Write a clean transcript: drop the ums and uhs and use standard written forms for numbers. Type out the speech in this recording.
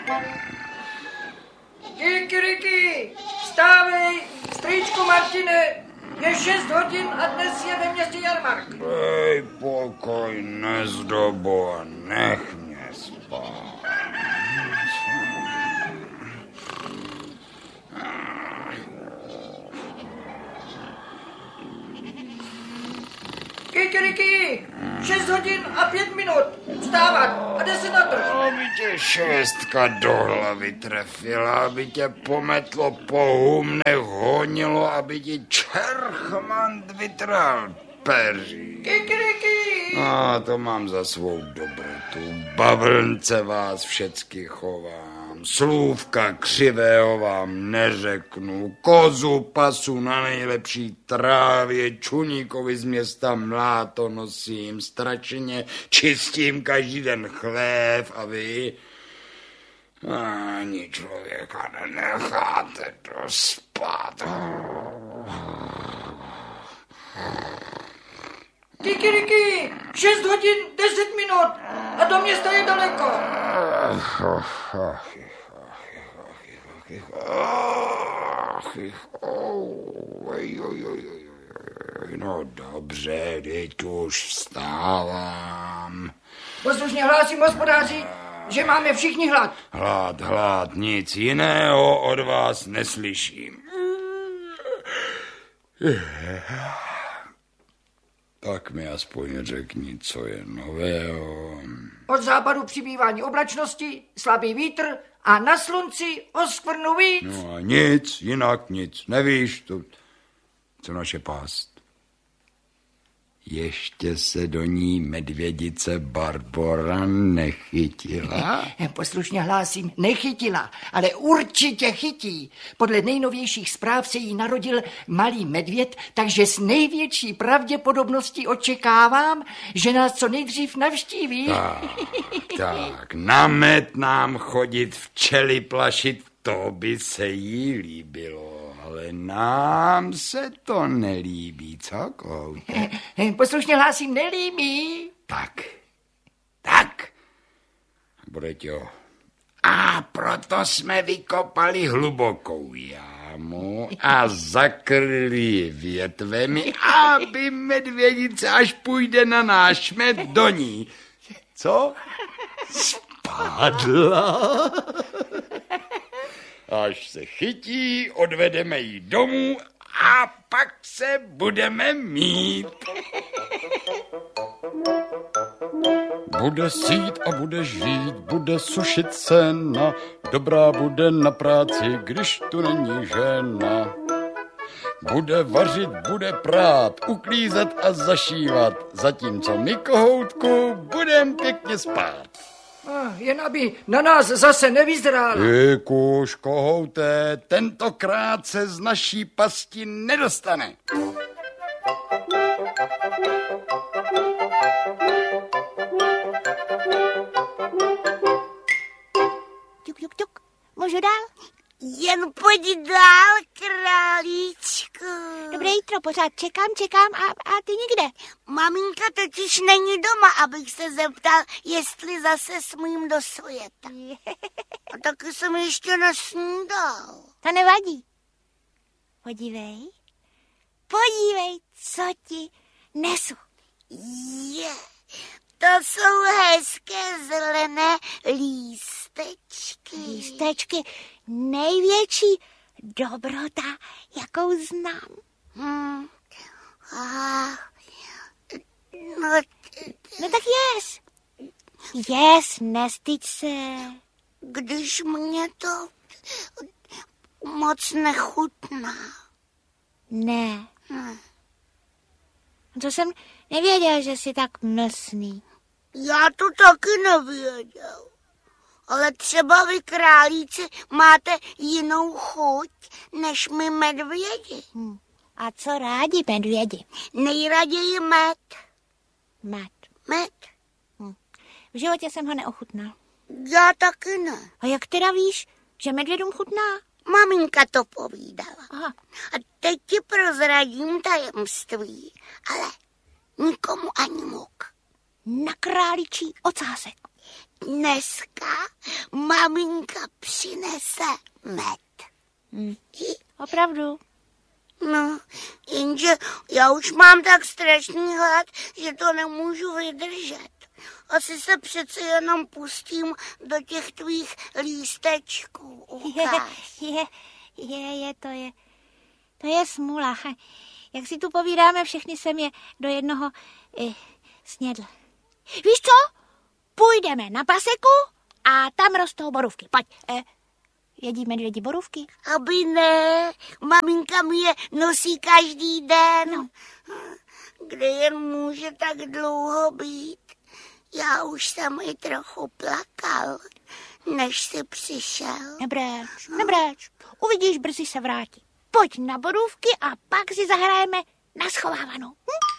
Kikiriki, vstávej, strýčku Martine, je 6 hodin a dnes je ve městě jarmark. Dej pokoj, nezdobo, nech mě spát. Kikiriki, 6 hodin a 5 minut, vstávat a jde si na to. Aby tě šestka do hlavy trefila, aby tě pometlo po humnech, honilo, aby ti čerchmant vytrhal peří. Kikiriki! A to mám za svou dobrotu. Bavlnce vás všecky chovám. Slůvka křivého vám neřeknu. Kozu pasu na nejlepší trávě. Čuníkovi z města mláto nosím. Stračně čistím každý den chlév a vy ani člověka nenecháte dospat. Kikiriki, 6 hodin, 10 minut a do města je daleko. No dobře, teď už vstávám. Poslušně hlásím hospodáři, že máme všichni hlad. Hlad, nic jiného od vás neslyším. Tak mi aspoň řekni, co je nového. Od západu přibývání oblačnosti, slabý vítr a na slunci oskvrnu víc. No a nic, jinak nic. Nevíš, co naše pást. Ještě se do ní medvědice Barbora nechytila? Poslušně hlásím, nechytila, ale určitě chytí. Podle nejnovějších zpráv se jí narodil malý medvěd, takže s největší pravděpodobností očekávám, že nás co nejdřív navštíví. Tak, na med nám chodit, včely plašit, to by se jí líbilo. Ale nám se to nelíbí, co, Koute? Poslušně hlásím, nelíbí. Tak. Bude to. A proto jsme vykopali hlubokou jámu a zakryli ji větvemi, aby medvědice, až půjde na náš med, do ní. Co? Spadla. Až se chytí, odvedeme ji domů a pak se budeme mít. Bude sít a bude žít, bude sušit sena, dobrá bude na práci, když tu není žena. Bude vařit, bude prát, uklízet a zašívat, zatímco my, kohoutku, budem pěkně spát. Jen aby na nás zase nevyzrála. Kuš, kohouté, tentokrát se z naší pasti nedostane. Tuk. Můžu dál? Jen pojď dál, králíčku. Dobré jitro, pořád čekám a ty nikde. Maminka totiž není doma, abych se zeptal, jestli zase smím do světa. A taky jsem ještě nesnídal. To nevadí. Podívej, co ti nesu. To jsou hezké zelené lístečky. Lístečky, největší dobrota, jakou znám. No tak jes, nestyď se. Když mě to moc nechutná. Ne. To jsem nevěděl, že jsi tak mlsný. Já to taky nevěděl. Ale třeba vy, králíci, máte jinou chuť než my medvědi. A co rádi medvědi? Nejraději med. Med? V životě jsem ho neochutnal. Já taky ne. A jak teda víš, že medvědům chutná? Maminka to povídala. Aha. A teď ti prozradím tajemství, ale nikomu ani muk. Na králičí ocásek. Dneska maminka přinese med. Opravdu? No, jenže já už mám tak strašný hlad, že to nemůžu vydržet. Asi se přece jenom pustím do těch tvých lístečků. Ukáž. To je smůla. Jak si tu povídáme, všechny jsem je do jednoho snědl. Víš co? Půjdeme na paseku a tam rostou borůvky. Pojď. Jedí medvědi borůvky? Aby ne, maminka mi je nosí každý den. No. Kde jen může tak dlouho být. Já už jsem i trochu plakal, než jsi přišel. Nebráč. Uvidíš, brzy se vrátí. Pojď na borůvky a pak si zahrajeme na schovávanou.